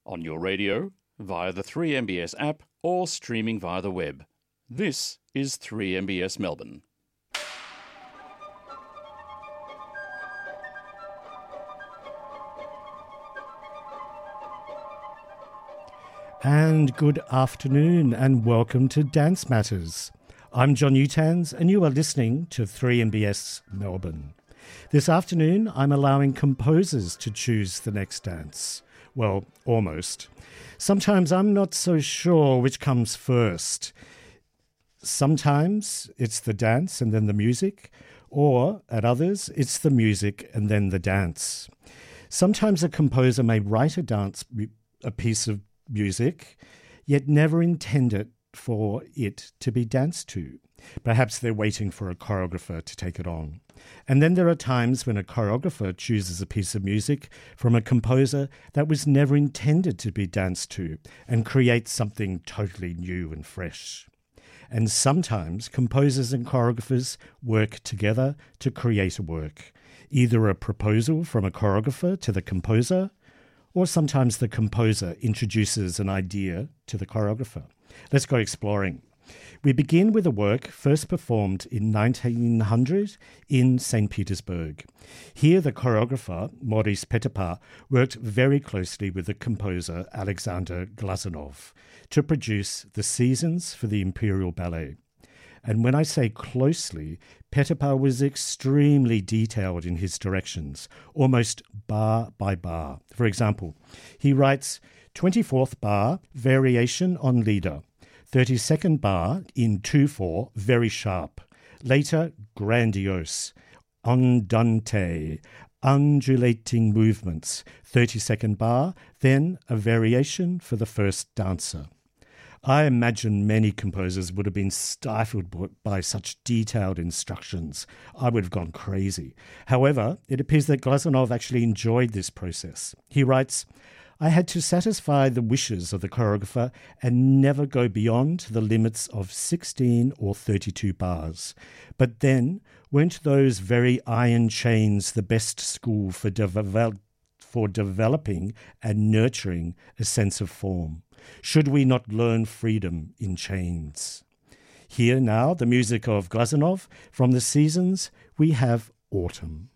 on your radio, via the 3MBS app, or streaming via the web. This is 3MBS Melbourne. And good afternoon and welcome to Dance Matters. I'm John Utans and you are listening to 3MBS Melbourne. This afternoon I'm allowing composers to choose the next dance. Well, almost. Sometimes I'm not so sure which comes first. Sometimes it's the dance and then the music, or at others it's the music and then the dance. Sometimes a composer may write a piece of music, yet never intend it for it to be danced to. Perhaps they're waiting for a choreographer to take it on. And then there are times when a choreographer chooses a piece of music from a composer that was never intended to be danced to and creates something totally new and fresh. And sometimes composers and choreographers work together to create a work, either a proposal from a choreographer to the composer, or sometimes the composer introduces an idea to the choreographer. Let's go exploring. We begin with a work first performed in 1900 in St. Petersburg. Here the choreographer, Maurice Petipa, worked very closely with the composer Alexander Glazunov to produce the Seasons for the Imperial Ballet. And when I say closely, Petipa was extremely detailed in his directions, almost bar by bar. For example, he writes, 24th bar, variation on leader. 32nd bar in 2/4, very sharp. Later, grandiose. Andante, undulating movements. 32nd bar, then a variation for the first dancer. I imagine many composers would have been stifled by such detailed instructions. I would have gone crazy. However, it appears that Glazunov actually enjoyed this process. He writes, I had to satisfy the wishes of the choreographer and never go beyond the limits of 16 or 32 bars. But then, weren't those very iron chains the best school for developing and nurturing a sense of form? Should we not learn freedom in chains? Here now, the music of Glazunov. From the Seasons, we have Autumn.